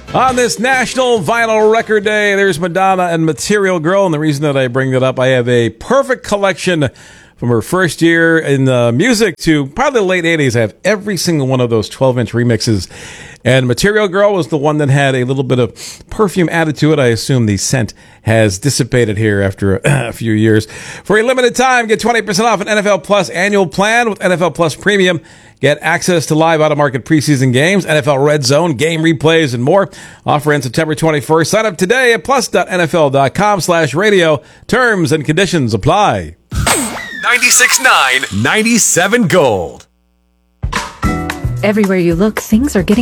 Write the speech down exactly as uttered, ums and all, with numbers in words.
On this National Vinyl Record Day, there's Madonna and Material Girl, and the reason that I bring that up, I have a perfect collection from her first year in the music to probably the late eighties. I have every single one of those twelve-inch remixes, and Material Girl was the one that had a little bit of perfume added to it. I assume the scent has dissipated here after a, a few years. For a limited time, get twenty percent off an N F L Plus annual plan with N F L Plus Premium. Get access to live out-of-market preseason games, N F L Red Zone, game replays, and more. Offer ends September twenty-first. Sign up today at plus.nfl.com slash radio. Terms and conditions apply. ninety-six point nine, ninety-seven Gold. Everywhere you look, things are getting